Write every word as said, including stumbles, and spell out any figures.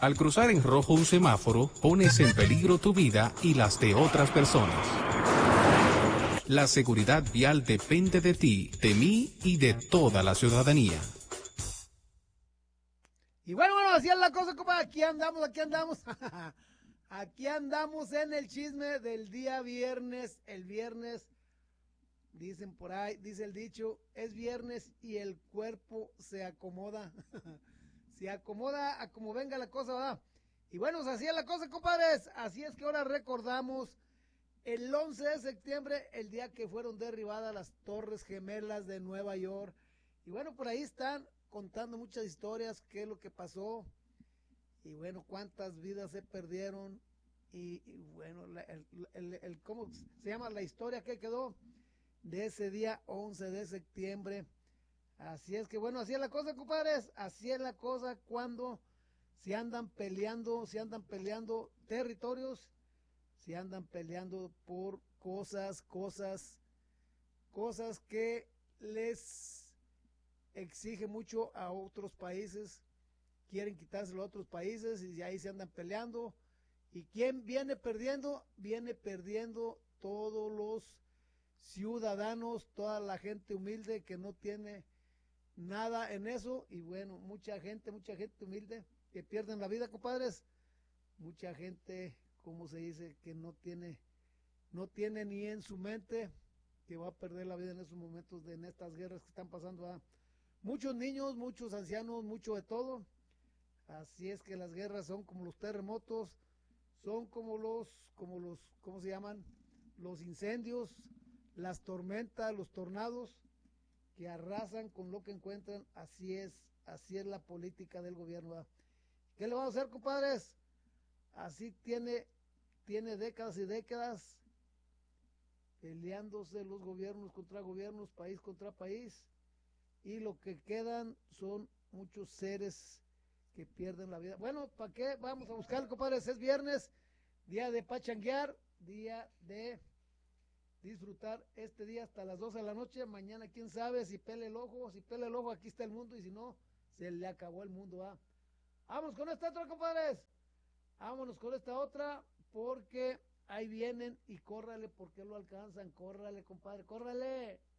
Al cruzar en rojo un semáforo, pones en peligro tu vida y las de otras personas. La seguridad vial depende de ti, de mí y de toda la ciudadanía. Y bueno, bueno, así es la cosa, compa. Aquí andamos, aquí andamos. Aquí andamos en el chisme del día viernes. El viernes, dicen por ahí, dice el dicho, es viernes y el cuerpo se acomoda. Se acomoda a como venga la cosa, ¿verdad? Y bueno, pues así es la cosa, compadres. Así es que ahora recordamos el once de septiembre, el día que fueron derribadas las Torres Gemelas de Nueva York. Y bueno, por ahí están contando muchas historias, qué es lo que pasó. Y bueno, cuántas vidas se perdieron. Y, y bueno, la, el, el, el, ¿cómo se llama? La historia que quedó de ese día once de septiembre. Así es que bueno, así es la cosa, compadres. Así es la cosa cuando se andan peleando, se andan peleando territorios, se andan peleando por cosas, cosas, cosas que les exige mucho a otros países, quieren quitárselo a otros países y ahí se andan peleando. ¿Y quién viene perdiendo? Viene perdiendo todos los ciudadanos, toda la gente humilde que no tiene nada en eso. Y bueno, mucha gente, mucha gente humilde que pierden la vida, compadres. Mucha gente, como se dice, que no tiene, no tiene ni en su mente que va a perder la vida en esos momentos, de, en estas guerras que están pasando a muchos niños, muchos ancianos, mucho de todo. Así es que las guerras son como los terremotos, son como los, como los, ¿cómo se llaman? Los incendios, las tormentas, los tornados, que arrasan con lo que encuentran. Así es, así es la política del gobierno, ¿verdad? ¿Qué le vamos a hacer, compadres? Así tiene, tiene décadas y décadas peleándose los gobiernos contra gobiernos, país contra país, y lo que quedan son muchos seres que pierden la vida. Bueno, ¿para qué? Vamos a buscar, compadres. Es viernes, día de pachanguear, día de disfrutar este día hasta las doce de la noche. Mañana, quién sabe si pele el ojo. Si pele el ojo, aquí está el mundo. Y si no, se le acabó el mundo. ¿Ah? Vámonos con esta otra, compadres. Vámonos con esta otra, porque ahí vienen y córrale, porque lo alcanzan. Córrale, compadre, córrale.